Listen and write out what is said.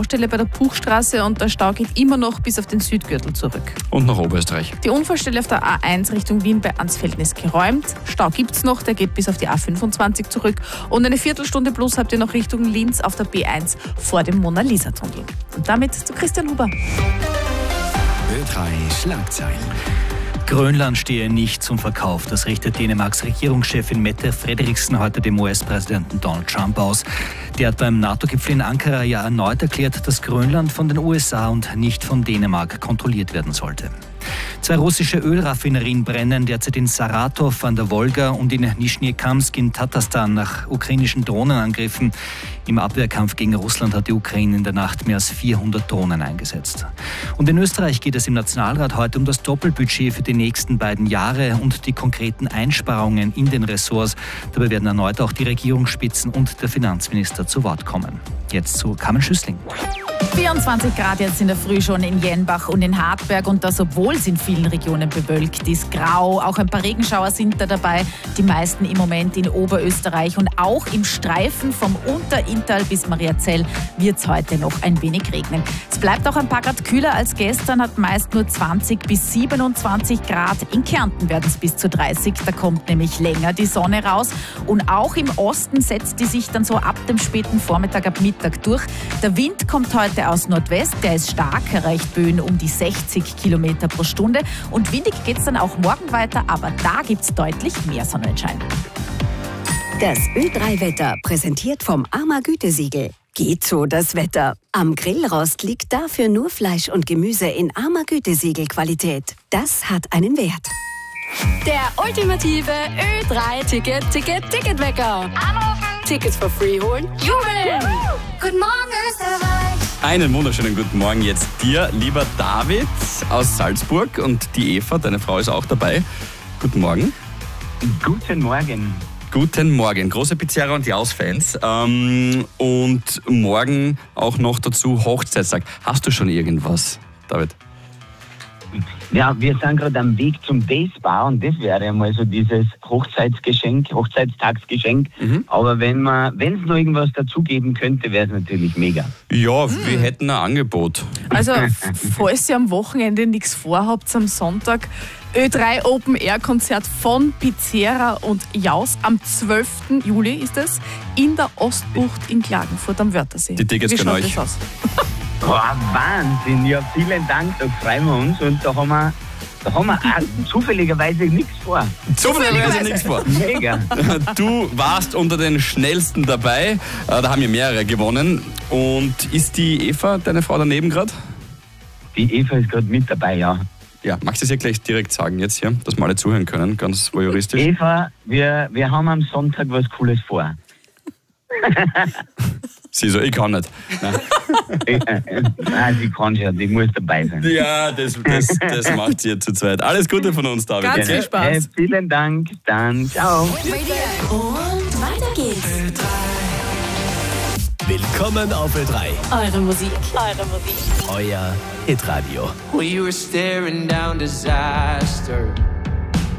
Baustelle bei der Puchstraße und der Stau geht immer noch bis auf den Südgürtel zurück. Und nach Oberösterreich. Die Unfallstelle auf der A1 Richtung Wien bei Ansfelden ist geräumt. Stau gibt's noch, der geht bis auf die A25 zurück. Und eine Viertelstunde plus habt ihr noch Richtung Linz auf der B1 vor dem Mona-Lisa-Tunnel. Und damit zu Christian Huber. Ö3 Schlagzeilen. Grönland stehe nicht zum Verkauf. Das richtet Dänemarks Regierungschefin Mette Frederiksen heute dem US-Präsidenten Donald Trump aus. Der hat beim NATO-Gipfel in Ankara ja erneut erklärt, dass Grönland von den USA und nicht von Dänemark kontrolliert werden sollte. 2 russische Ölraffinerien brennen derzeit in Saratow an der Wolga und in Nischniekamsk in Tatarstan nach ukrainischen Drohnenangriffen. Im Abwehrkampf gegen Russland hat die Ukraine in der Nacht mehr als 400 Drohnen eingesetzt. Und in Österreich geht es im Nationalrat heute um das Doppelbudget für die nächsten beiden Jahre und die konkreten Einsparungen in den Ressorts. Dabei werden erneut auch die Regierungsspitzen und der Finanzminister zu Wort kommen. Jetzt zu Carmen Schüssling. 24 Grad jetzt in der Früh schon in Jenbach und in Hartberg und das, obwohl es in vielen Regionen bewölkt ist, grau. Auch ein paar Regenschauer sind da dabei, die meisten im Moment in Oberösterreich und auch im Streifen vom Unterinntal bis Mariazell wird es heute noch ein wenig regnen. Es bleibt auch ein paar Grad kühler als gestern, hat meist nur 20 bis 27 Grad. In Kärnten werden es bis zu 30, da kommt nämlich länger die Sonne raus und auch im Osten setzt die sich dann so ab dem späten Vormittag, ab Mittag durch. Der Wind kommt heute aus Nordwest, der ist stark, erreicht Böen um die 60 Kilometer pro Stunde und windig geht es dann auch morgen weiter, aber da gibt es deutlich mehr Sonnenschein. Das Ö3-Wetter präsentiert vom AMA Gütesiegel. Geht so das Wetter. Am Grillrost liegt dafür nur Fleisch und Gemüse in AMA Gütesiegel-Qualität. Das hat einen Wert. Der ultimative Ö3-Ticketwecker. Anrufen, Tickets for free holen, jubeln! Guten Morgen, Österreich! Einen wunderschönen guten Morgen jetzt dir, lieber David aus Salzburg, und die Eva, deine Frau, ist auch dabei. Guten Morgen. Guten Morgen. Guten Morgen. Große Pizzeria und Jaus-Fans. Und morgen auch noch dazu Hochzeitstag. Hast du schon irgendwas, David? Ja, wir sind gerade am Weg zum Days Bar und das wäre ja mal so dieses Hochzeitstagsgeschenk. Aber wenn es noch irgendwas dazugeben könnte, wäre es natürlich mega. Ja, wir hätten ein Angebot. Also, falls ihr am Wochenende nichts vorhabt, am Sonntag Ö3 Open Air Konzert von Pizzeria und Jaus am 12. Juli ist es in der Ostbucht in Klagenfurt am Wörthersee. Die Tickets können euch. Das aus? Boah, Wahnsinn, ja, vielen Dank, da freuen wir uns und da haben wir auch zufälligerweise nichts vor. Zufälligerweise nichts vor. Mega. Du warst unter den Schnellsten dabei, da haben ja mehrere gewonnen. Und ist die Eva, deine Frau, daneben gerade? Die Eva ist gerade mit dabei, ja. Ja, magst du es ja gleich direkt sagen jetzt hier, dass wir alle zuhören können, ganz voyeuristisch? Eva, wir haben am Sonntag was Cooles vor. Sie so, ich kann nicht. Nein, sie kann schon, die muss dabei sein. Ja, das macht sie zu zweit. Alles Gute von uns, David. Ganz viel Spaß. Vielen Dank, dann ciao. Und weiter geht's. Willkommen auf Ö3. Eure Musik. Euer Hitradio. We were staring down disaster.